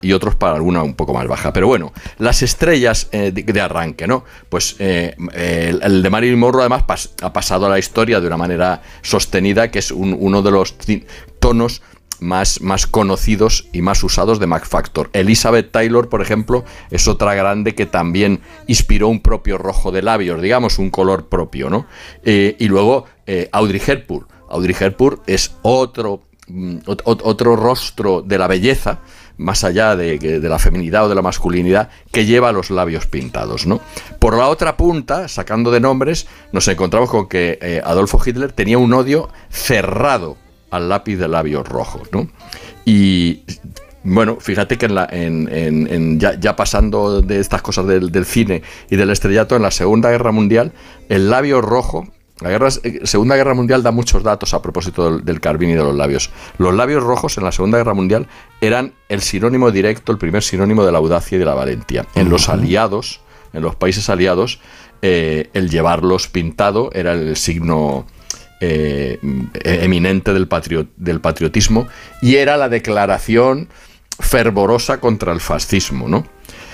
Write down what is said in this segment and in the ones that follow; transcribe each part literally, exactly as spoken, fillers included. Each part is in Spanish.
y otros para alguna un poco más baja. Pero bueno, las estrellas eh, de, de arranque, ¿no? Pues eh, el, el de Marilyn Monroe además pas, ha pasado a la historia de una manera sostenida, que es un, uno de los tonos más, más conocidos y más usados de Mac Factor. Elizabeth Taylor, por ejemplo, es otra grande que también inspiró un propio rojo de labios, digamos, un color propio, ¿no? Eh, y luego eh, Audrey Hepburn. Audrey Hepburn es otro, otro rostro de la belleza, más allá de, de la feminidad o de la masculinidad, que lleva los labios pintados, ¿no? Por la otra punta, sacando de nombres, nos encontramos con que eh, Adolfo Hitler tenía un odio cerrado al lápiz de labios rojos, ¿no? Y bueno, fíjate que en la, en, en, en ya, ya pasando de estas cosas del, del cine y del estrellato, en la Segunda Guerra Mundial, el labio rojo. La guerra, Segunda Guerra Mundial da muchos datos a propósito del, del carmín y de los labios. Los labios rojos en la Segunda Guerra Mundial eran el sinónimo directo, el primer sinónimo de la audacia y de la valentía. En los aliados, en los países aliados, eh, el llevarlos pintado era el signo eh, eminente del, patriot, del patriotismo, y era la declaración fervorosa contra el fascismo, ¿no?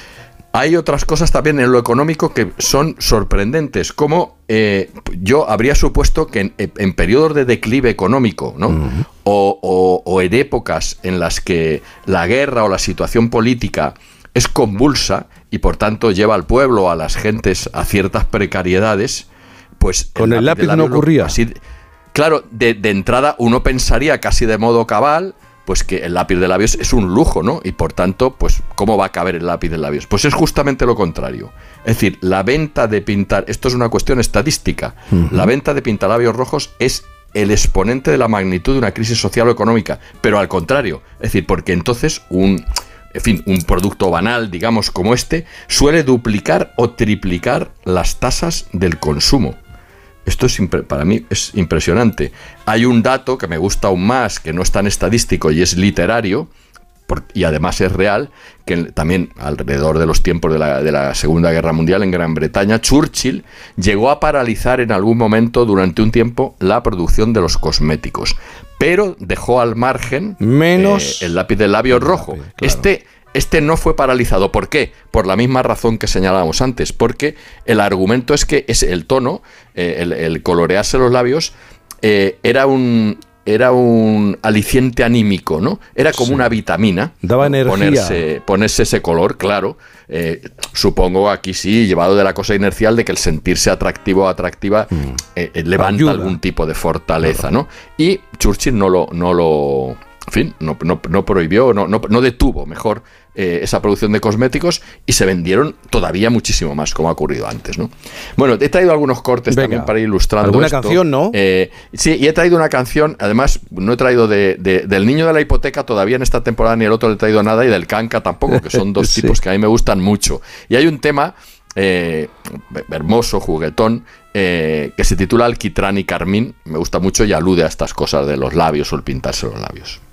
Hay otras cosas también en lo económico que son sorprendentes, como eh, yo habría supuesto que en, en periodos de declive económico, ¿no? Uh-huh. o, o, o en épocas en las que la guerra o la situación política es convulsa y por tanto lleva al pueblo, a las gentes, a ciertas precariedades, pues con el lápiz, el lápiz no ocurría. Así, claro, de, de entrada uno pensaría casi de modo cabal, pues que el lápiz de labios es un lujo, ¿no? Y por tanto, pues, ¿cómo va a caber el lápiz de labios? Pues es justamente lo contrario. Es decir, la venta de pintar, esto es una cuestión estadística, uh-huh. La venta de pintalabios rojos es el exponente de la magnitud de una crisis social o económica, pero al contrario, es decir, porque entonces un, en fin, un producto banal, digamos, como este, suele duplicar o triplicar las tasas del consumo. Esto es para mí es impresionante. Hay un dato que me gusta aún más, que no es tan estadístico y es literario, por, y además es real, que también alrededor de los tiempos de la, de la Segunda Guerra Mundial en Gran Bretaña, Churchill llegó a paralizar en algún momento durante un tiempo la producción de los cosméticos, pero dejó al margen menos eh, el lápiz de labio rojo. Lápiz, claro. Este Este no fue paralizado. ¿Por qué? Por la misma razón que señalábamos antes, porque el argumento es que es el tono, eh, el, el colorearse los labios, eh, era un era un aliciente anímico, ¿no? Era como sí. una vitamina. Daba energía. Ponerse, ponerse ese color, claro. Eh, supongo aquí sí, llevado de la cosa inercial de que el sentirse atractivo o atractiva mm. eh, eh, levanta Ayuda. algún tipo de fortaleza, claro. ¿no? Y Churchill no lo... No lo En fin, no, no, no prohibió, no, no, no detuvo, mejor, eh, esa producción de cosméticos, y se vendieron todavía muchísimo más, como ha ocurrido antes, ¿no? Bueno, he traído algunos cortes Venga, también para ir ilustrando ¿alguna esto. canción, no? Eh, sí, y he traído una canción, además, no he traído de, de, del Niño de la Hipoteca todavía en esta temporada, ni el otro le he traído nada, y del Canca tampoco, que son dos sí. tipos que a mí me gustan mucho. Y hay un tema eh, hermoso, juguetón, eh, que se titula Alquitrán y Carmín, me gusta mucho y alude a estas cosas de los labios o el pintarse los labios.